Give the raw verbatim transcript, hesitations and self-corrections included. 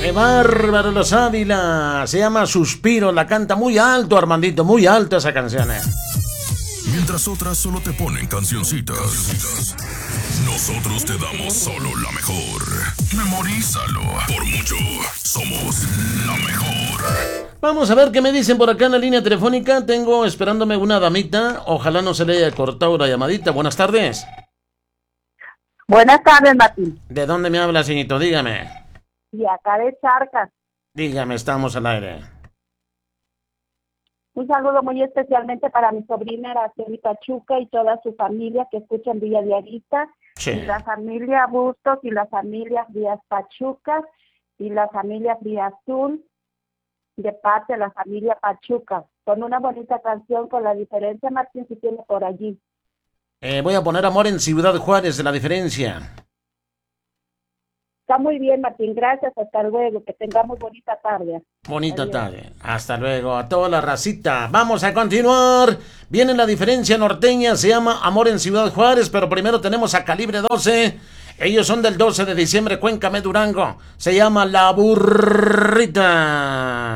¡Qué bárbaro los Ávila! Se llama Suspiro, la canta muy alto, Armandito, muy alto esa canción. eh. Mientras otras solo te ponen cancioncitas, nosotros te damos solo la mejor. Memorízalo. Por mucho, somos la mejor. Vamos a ver qué me dicen por acá en la línea telefónica. Tengo esperándome una damita. Ojalá no se le haya cortado la llamadita. Buenas tardes. Buenas tardes, Martín. ¿De dónde me habla, señorito? Dígame. Y acá de Charcas. Dígame, estamos al aire. Un saludo muy especialmente para mi sobrina Araceli Pachuca y toda su familia que escuchan Villa Diarista. Sí. Y la familia Bustos y la familia Díaz Pachuca y la familia Díaz Azul de parte de la familia Pachuca. Con una bonita canción con La Diferencia, Martín, si tiene por allí. Eh, voy a poner Amor en Ciudad Juárez de La Diferencia. Está muy bien, Martín. Gracias. Hasta luego. Que tengamos bonita tarde. Bonita Adiós. tarde. Hasta luego a toda la racita. Vamos a continuar. Viene La Diferencia norteña. Se llama Amor en Ciudad Juárez. Pero primero tenemos a Calibre doce. Ellos son del doce de diciembre, Cuéncame, Durango. Se llama La Burrita.